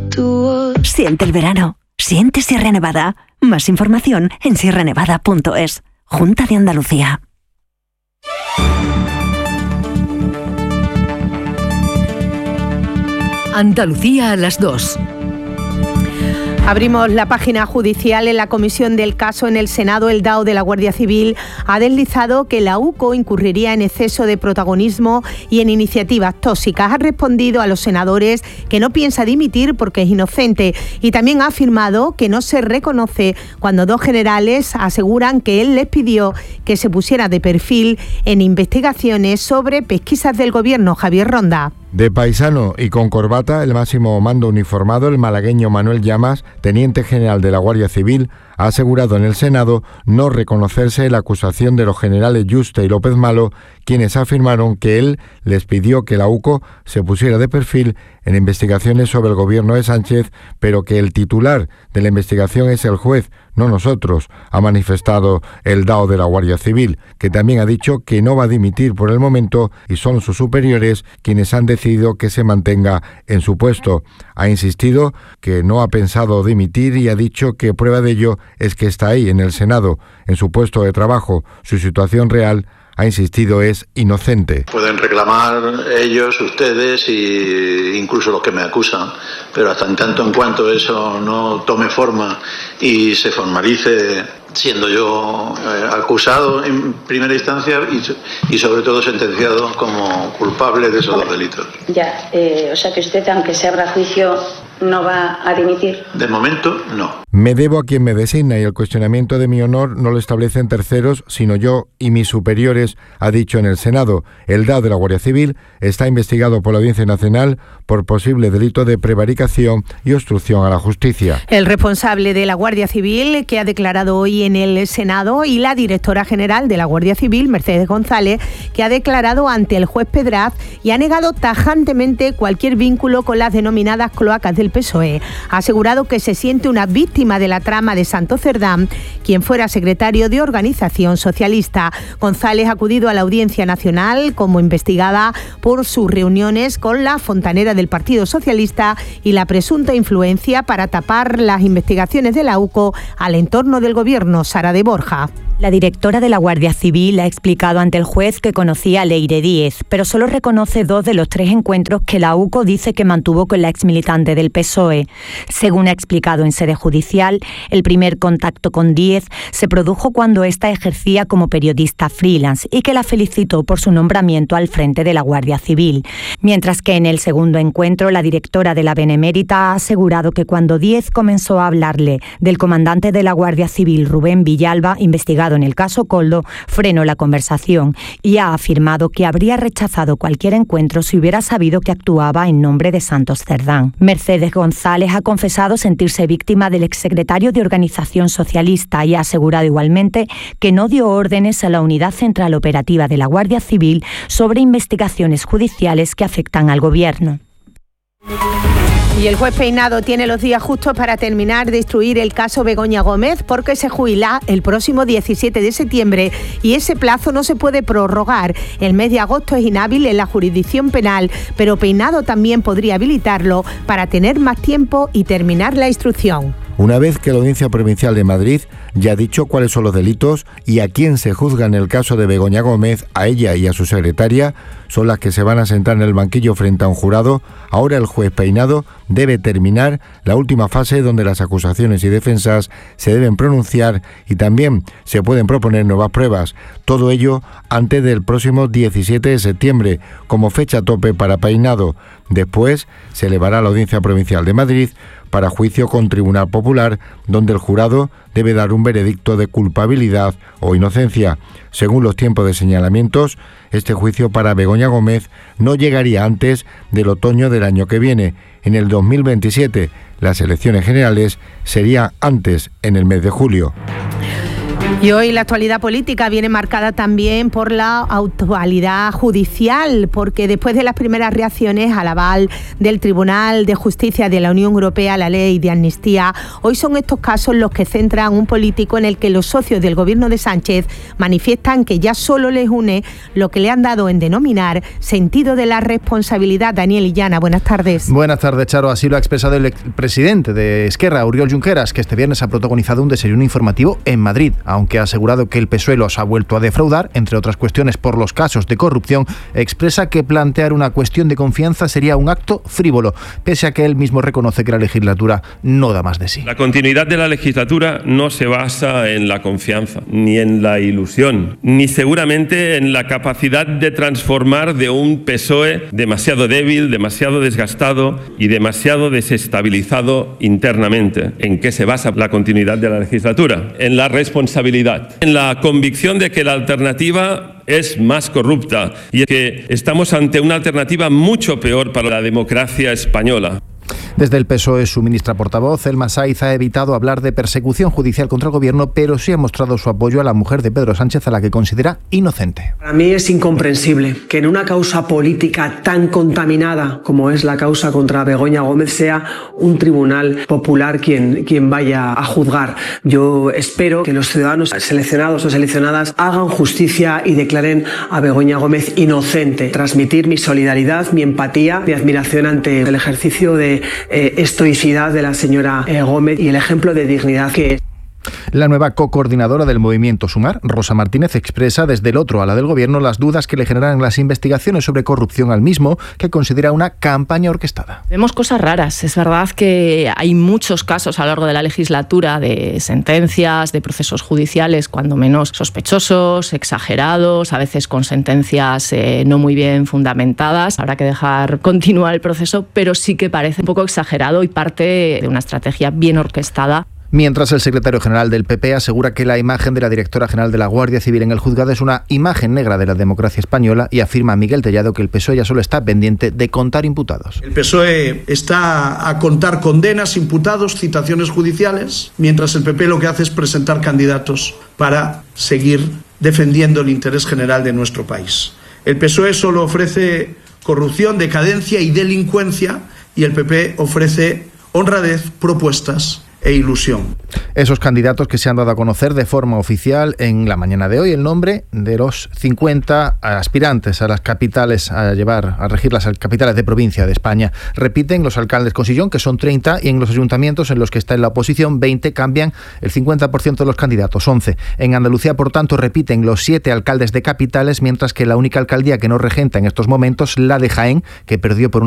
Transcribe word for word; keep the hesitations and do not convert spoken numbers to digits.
Siente el verano. Siente Sierra Nevada. Más información en sierra nevada punto es. Junta de Andalucía. Andalucía a las dos. Abrimos la página judicial. En la comisión del caso en el Senado, el D A O de la Guardia Civil ha deslizado que la U C O incurriría en exceso de protagonismo y en iniciativas tóxicas. Ha respondido a los senadores que no piensa dimitir porque es inocente y también ha afirmado que no se reconoce cuando dos generales aseguran que él les pidió que se pusiera de perfil en investigaciones sobre pesquisas del gobierno. Javier Ronda. De paisano y con corbata, el máximo mando uniformado, el malagueño Manuel Llamas, teniente general de la Guardia Civil, ha asegurado en el Senado no reconocerse la acusación de los generales Yuste y López Malo, quienes afirmaron que él les pidió que la U C O se pusiera de perfil en investigaciones sobre el gobierno de Sánchez, pero que el titular de la investigación es el juez, no nosotros, ha manifestado el D A O de la Guardia Civil, que también ha dicho que no va a dimitir por el momento y son sus superiores quienes han decidido que se mantenga en su puesto. Ha insistido que no ha pensado dimitir y ha dicho que prueba de ello es que está ahí en el Senado, en su puesto de trabajo. Su situación real, ha insistido, es inocente. Pueden reclamar ellos, ustedes e incluso los que me acusan, pero hasta en tanto en cuanto eso no tome forma y se formalice siendo yo eh, acusado en primera instancia y, y sobre todo sentenciado como culpable de esos dos delitos. Ya, eh, o sea que usted, aunque se abra juicio, no va a dimitir. De momento, no. Me debo a quien me designa y el cuestionamiento de mi honor no lo establecen terceros, sino yo y mis superiores, ha dicho en el Senado. El D A O de la Guardia Civil está investigado por la Audiencia Nacional por posible delito de prevaricación y obstrucción a la justicia. El responsable de la Guardia Civil, que ha declarado hoy en el Senado, y la directora general de la Guardia Civil, Mercedes González, que ha declarado ante el juez Pedraz y ha negado tajantemente cualquier vínculo con las denominadas cloacas del P S O E. Ha asegurado que se siente una víctima de la trama de Santos Cerdán, quien fuera secretario de Organización Socialista. González ha acudido a la Audiencia Nacional como investigada por sus reuniones con la fontanera del Partido Socialista y la presunta influencia para tapar las investigaciones de la U C O al entorno del gobierno. Sara de Borja. La directora de la Guardia Civil ha explicado ante el juez que conocía a Leire Díez, pero solo reconoce dos de los tres encuentros que la U C O dice que mantuvo con la exmilitante del P S O E. Según ha explicado en sede judicial, el primer contacto con Díez se produjo cuando ésta ejercía como periodista freelance y que la felicitó por su nombramiento al frente de la Guardia Civil. Mientras que en el segundo encuentro, la directora de la Benemérita ha asegurado que cuando Díez comenzó a hablarle del comandante de la Guardia Civil, Rubén Villalba, investigado en el caso Coldo, frenó la conversación y ha afirmado que habría rechazado cualquier encuentro si hubiera sabido que actuaba en nombre de Santos Cerdán. Mercedes González ha confesado sentirse víctima del exsecretario de Organización Socialista y ha asegurado igualmente que no dio órdenes a la Unidad Central Operativa de la Guardia Civil sobre investigaciones judiciales que afectan al gobierno. Y el juez Peinado tiene los días justos para terminar de instruir el caso Begoña Gómez, porque se jubila el próximo diecisiete de septiembre y ese plazo no se puede prorrogar. El mes de agosto es inhábil en la jurisdicción penal, pero Peinado también podría habilitarlo para tener más tiempo y terminar la instrucción. Una vez que la Audiencia Provincial de Madrid ya ha dicho cuáles son los delitos y a quién se juzga en el caso de Begoña Gómez, a ella y a su secretaria, son las que se van a sentar en el banquillo frente a un jurado, ahora el juez Peinado debe terminar la última fase donde las acusaciones y defensas se deben pronunciar y también se pueden proponer nuevas pruebas. Todo ello antes del próximo diecisiete de septiembre, como fecha tope para Peinado. Después se elevará a la Audiencia Provincial de Madrid para juicio con Tribunal Popular, donde el jurado debe dar un veredicto de culpabilidad o inocencia. Según los tiempos de señalamientos, este juicio para Begoña Gómez no llegaría antes del otoño del año que viene, en el dos mil veintisiete. Las elecciones generales serían antes, en el mes de julio. Y hoy la actualidad política viene marcada también por la actualidad judicial, porque después de las primeras reacciones al aval del Tribunal de Justicia de la Unión Europea a la ley de amnistía, hoy son estos casos los que centran un político en el que los socios del gobierno de Sánchez manifiestan que ya solo les une lo que le han dado en denominar sentido de la responsabilidad. Daniel Illana, buenas tardes. Buenas tardes, Charo. Así lo ha expresado el presidente de Esquerra, Oriol Junqueras, que este viernes ha protagonizado un desayuno informativo en Madrid, aunque que ha asegurado que el P S O E los ha vuelto a defraudar, entre otras cuestiones por los casos de corrupción, expresa que plantear una cuestión de confianza sería un acto frívolo, pese a que él mismo reconoce que la legislatura no da más de sí. La continuidad de la legislatura no se basa en la confianza, ni en la ilusión, ni seguramente en la capacidad de transformar de un P S O E demasiado débil, demasiado desgastado y demasiado desestabilizado internamente. ¿En qué se basa la continuidad de la legislatura? En la responsabilidad, en la convicción de que la alternativa es más corrupta y que estamos ante una alternativa mucho peor para la democracia española. Desde el P S O E, su ministra portavoz, Elma Saiz, ha evitado hablar de persecución judicial contra el gobierno, pero sí ha mostrado su apoyo a la mujer de Pedro Sánchez, a la que considera inocente. Para mí es incomprensible que en una causa política tan contaminada como es la causa contra Begoña Gómez sea un tribunal popular quien, quien vaya a juzgar. Yo espero que los ciudadanos seleccionados o seleccionadas hagan justicia y declaren a Begoña Gómez inocente. Transmitir mi solidaridad, mi empatía, mi admiración ante el ejercicio de Eh, estoicidad de la señora eh, Gómez y el ejemplo de dignidad que es. La nueva co-coordinadora del movimiento Sumar, Rosa Martínez, expresa desde el otro ala del gobierno las dudas que le generan las investigaciones sobre corrupción al mismo, que considera una campaña orquestada. Vemos cosas raras. Es verdad que hay muchos casos a lo largo de la legislatura de sentencias, de procesos judiciales, cuando menos sospechosos, exagerados, a veces con sentencias eh, no muy bien fundamentadas. Habrá que dejar continuar el proceso, pero sí que parece un poco exagerado y parte de una estrategia bien orquestada. Mientras el secretario general del P P asegura que la imagen de la directora general de la Guardia Civil en el juzgado es una imagen negra de la democracia española, y afirma Miguel Tellado que el P S O E ya solo está pendiente de contar imputados. El P S O E está a contar condenas, imputados, citaciones judiciales, mientras el P P lo que hace es presentar candidatos para seguir defendiendo el interés general de nuestro país. El P S O E solo ofrece corrupción, decadencia y delincuencia, y el P P ofrece honradez, propuestas e ilusión. Esos candidatos que se han dado a conocer de forma oficial en la mañana de hoy, el nombre de los cincuenta aspirantes a las capitales, a llevar, a regir las capitales de provincia de España. Repiten los alcaldes con sillón, que son treinta, y en los ayuntamientos en los que está en la oposición veinte, cambian el cincuenta por ciento de los candidatos, once. En Andalucía, por tanto, repiten los siete alcaldes de capitales, mientras que la única alcaldía que no regenta en estos momentos, la de Jaén, que perdió por